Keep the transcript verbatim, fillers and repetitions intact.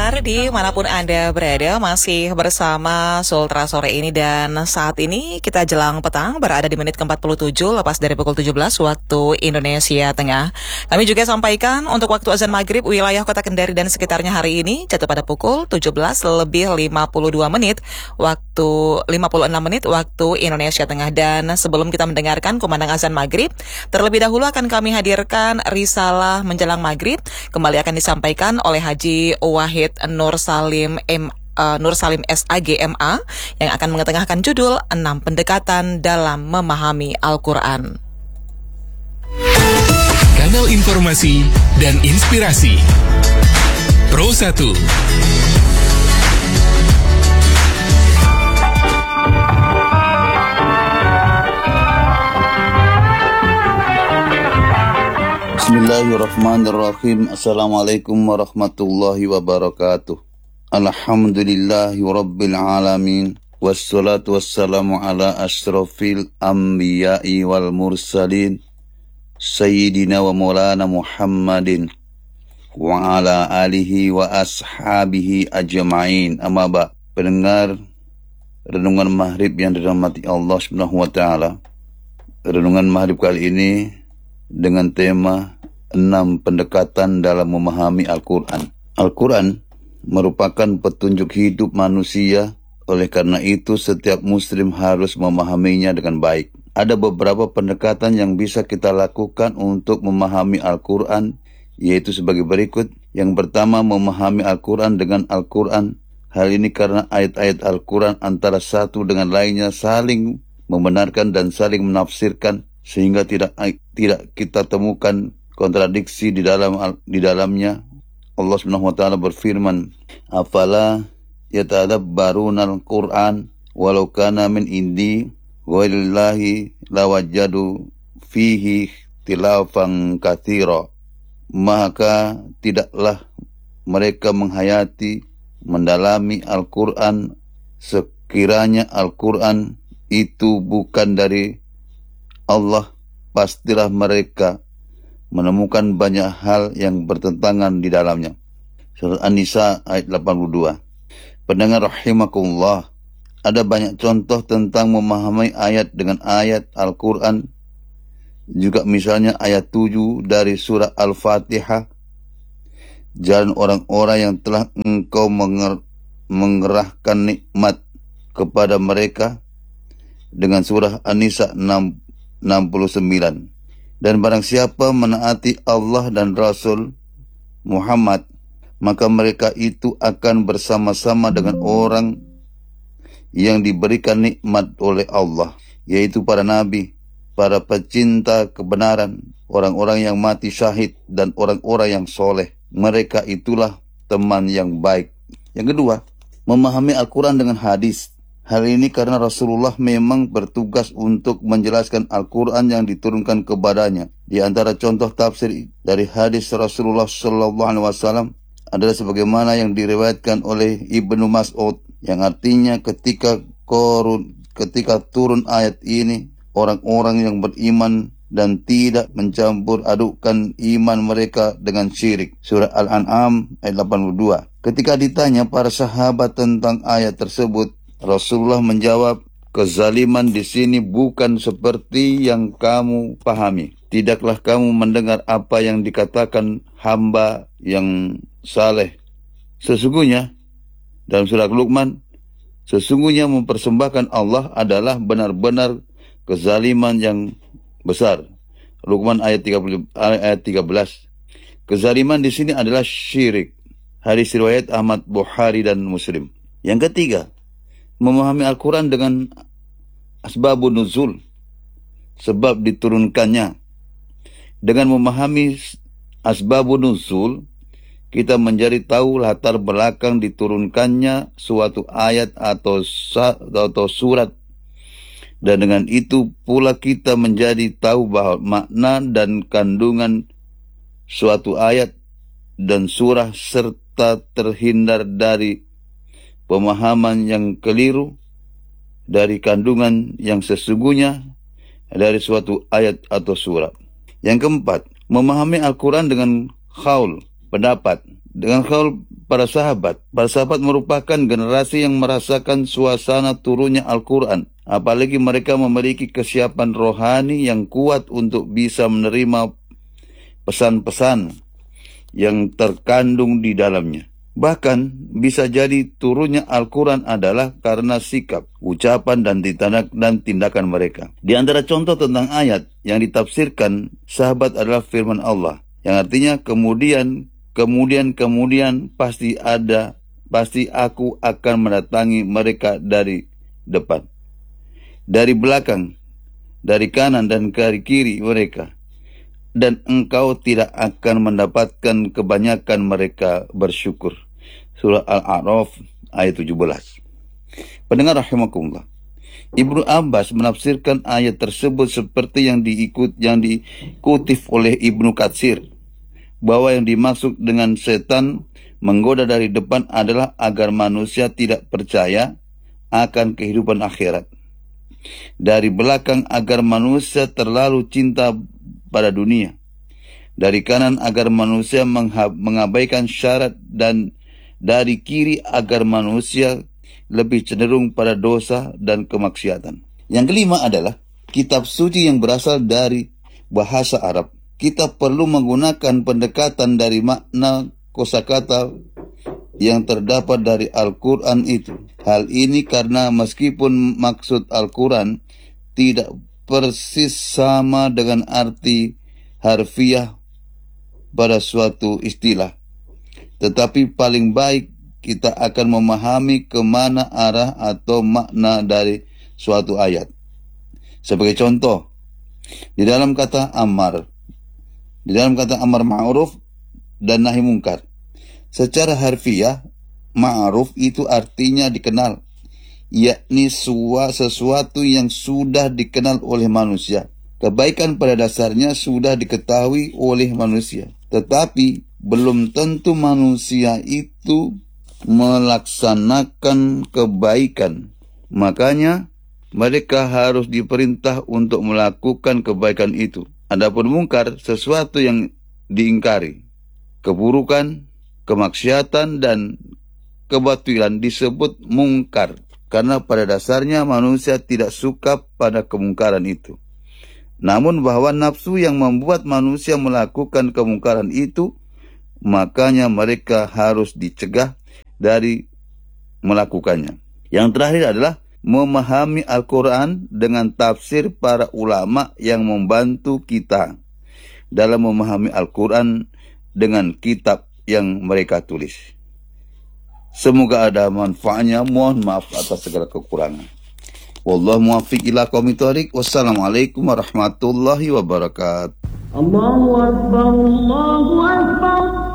pendengar dimanapun Anda berada, masih bersama Sultra sore ini. Dan saat ini kita jelang petang, berada di menit ke empat puluh tujuh lepas dari pukul tujuh belas waktu Indonesia Tengah. Kami juga sampaikan untuk waktu azan maghrib wilayah kota Kendari dan sekitarnya hari ini jatuh pada pukul tujuh belas lebih lima puluh dua menit waktu lima puluh enam menit waktu Indonesia Tengah. Dan sebelum kita mendengarkan kumandang azan maghrib, terlebih dahulu akan kami hadirkan risalah menjelang maghrib. Kembali akan disampaikan oleh Haji Wahid Nur Salim M uh, Nur Salim S A G M A yang akan mengetengahkan judul enam pendekatan dalam memahami Al-Quran. Kanal informasi dan inspirasi Pro satu. Bismillahirrahmanirrahim. Assalamualaikum warahmatullahi wabarakatuh. Alhamdulillahi rabbil alamin. Wassalatu wassalamu ala ashrafil anbiya'i wal mursalin. Sayyidina wa maulana Muhammadin. Wa ala alihi wa ashabihi ajma'in. Amma ba' pendengar renungan maghrib yang dirahmati Allah subhanahu wa ta'ala. Renungan maghrib kali ini dengan tema enam pendekatan dalam memahami Al-Quran. Al-Quran merupakan petunjuk hidup manusia, oleh karena itu setiap muslim harus memahaminya dengan baik. Ada beberapa pendekatan yang bisa kita lakukan untuk memahami Al-Quran, yaitu sebagai berikut. Yang pertama, memahami Al-Quran dengan Al-Quran. Hal ini karena ayat-ayat Al-Quran antara satu dengan lainnya saling membenarkan dan saling menafsirkan, sehingga tidak tidak kita temukan kontradiksi di dalam di dalamnya. Allah Subhanahu wa taala berfirman, "Afala yatadabbarunal Qur'an walau kana min indi ghairillahi lawajadu fihi tilafan katsira." Maka tidaklah mereka menghayati, mendalami Al-Qur'an sekiranya Al-Qur'an itu bukan dari Allah, pastilah mereka menemukan banyak hal yang bertentangan di dalamnya. Surat An-Nisa ayat delapan puluh dua. Pendengar rahimakumullah, ada banyak contoh tentang memahami ayat dengan ayat Al-Quran. Juga misalnya ayat tujuh dari surah Al-Fatihah. Jalan orang-orang yang telah engkau menger- mengerahkan nikmat kepada mereka, dengan surah An-Nisa enam puluh sembilan. Dan barang siapa menaati Allah dan Rasul Muhammad, maka mereka itu akan bersama-sama dengan orang yang diberikan nikmat oleh Allah, yaitu para nabi, para pecinta kebenaran, orang-orang yang mati syahid, dan orang-orang yang soleh. Mereka itulah teman yang baik. Yang kedua, memahami Al-Quran dengan hadis. Hal ini karena Rasulullah memang bertugas untuk menjelaskan Al-Quran yang diturunkan kepadanya. Di antara contoh tafsir dari hadis Rasulullah Sallallahu Alaihi Wasallam adalah sebagaimana yang diriwayatkan oleh Ibnu Mas'ud, yang artinya ketika korun, ketika turun ayat ini, orang-orang yang beriman dan tidak mencampur adukkan iman mereka dengan syirik. Surah Al-An'am ayat delapan puluh dua. Ketika ditanya para sahabat tentang ayat tersebut, Rasulullah menjawab, "Kezaliman di sini bukan seperti yang kamu pahami. Tidaklah kamu mendengar apa yang dikatakan hamba yang saleh. Sesungguhnya," dalam surah Luqman, "sesungguhnya mempersembahkan Allah adalah benar-benar kezaliman yang besar." Luqman ayat tiga puluh, ayat tiga belas. Kezaliman di sini adalah syirik. Hadis riwayat Ahmad, Bukhari dan Muslim. Yang ketiga, memahami Al-Quran dengan asbabun nuzul, sebab diturunkannya. Dengan memahami asbabun nuzul, kita menjadi tahu latar belakang diturunkannya suatu ayat atau, atau surat. Dan dengan itu pula kita menjadi tahu bahwa makna dan kandungan suatu ayat dan surah, serta terhindar dari pemahaman yang keliru dari kandungan yang sesungguhnya dari suatu ayat atau surat. Yang keempat, memahami Al-Quran dengan khaul, pendapat. Dengan khaul para sahabat. Para sahabat merupakan generasi yang merasakan suasana turunnya Al-Quran. Apalagi mereka memiliki kesiapan rohani yang kuat untuk bisa menerima pesan-pesan yang terkandung di dalamnya. Bahkan bisa jadi turunnya Al-Quran adalah karena sikap, ucapan, dan tindakan, dan tindakan mereka. Di antara contoh tentang ayat yang ditafsirkan sahabat adalah firman Allah, yang artinya kemudian, kemudian, kemudian pasti ada, pasti aku akan mendatangi mereka dari depan, dari belakang, dari kanan dan dari kiri mereka, dan engkau tidak akan mendapatkan kebanyakan mereka bersyukur. Surah Al-A'raf ayat tujuh belas. Pendengar rahimakumullah, Ibnu Abbas menafsirkan ayat tersebut seperti yang diikut yang dikutip oleh Ibnu Katsir, bahwa yang dimaksud dengan setan menggoda dari depan adalah agar manusia tidak percaya akan kehidupan akhirat, dari belakang agar manusia terlalu cinta pada dunia, dari kanan agar manusia mengabaikan syarat, dan dari kiri agar manusia lebih cenderung pada dosa dan kemaksiatan. Yang kelima adalah kitab suci yang berasal dari bahasa Arab. Kita perlu menggunakan pendekatan dari makna kosakata yang terdapat dari Al-Quran itu. Hal ini karena meskipun maksud Al-Quran tidak persis sama dengan arti harfiah pada suatu istilah, tetapi paling baik kita akan memahami kemana arah atau makna dari suatu ayat. Sebagai contoh, di dalam kata amar, di dalam kata amar ma'ruf dan nahi mungkar, secara harfiah, ma'ruf itu artinya dikenal, yakni sesuatu yang sudah dikenal oleh manusia. Kebaikan pada dasarnya sudah diketahui oleh manusia, tetapi belum tentu manusia itu melaksanakan kebaikan. Makanya mereka harus diperintah untuk melakukan kebaikan itu. Adapun mungkar, sesuatu yang diingkari, keburukan, kemaksiatan, dan kebatilan disebut mungkar, karena pada dasarnya manusia tidak suka pada kemungkaran itu. Namun bahwa nafsu yang membuat manusia melakukan kemungkaran itu, makanya mereka harus dicegah dari melakukannya. Yang terakhir adalah memahami Al-Quran dengan tafsir para ulama yang membantu kita dalam memahami Al-Quran dengan kitab yang mereka tulis. Semoga ada manfaatnya. Mohon maaf atas segala kekurangan. Wallahu muwaffiq ila aqwamit thoriq. Wassalamualaikum warahmatullahi wabarakatuh. Allahu Akbar, Allahu Akbar.